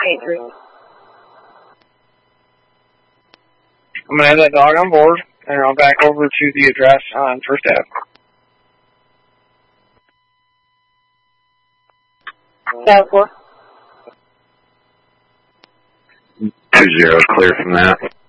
83. I'm going to have that dog on board, and I'll back over to the address on First Ave. 4. 20, clear from that.